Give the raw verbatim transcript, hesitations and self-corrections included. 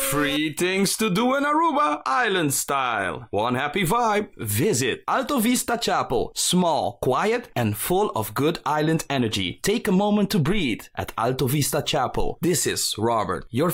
Free things to do in Aruba, island style. One happy vibe. Visit Alto Vista Chapel. Small, quiet, and full of good island energy. Take a moment to breathe at Alto Vista Chapel. This is Robert, your